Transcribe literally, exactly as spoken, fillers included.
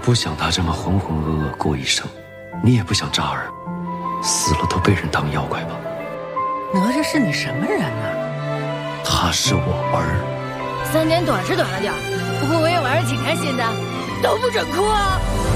不想他这么浑浑噩噩过一生，你也不想渣儿死了都被人当妖怪吧？ 哪吒是你什么人呢？ 他是我儿。 三点短是短了点儿，不过我也玩的挺开心的，都不准哭啊！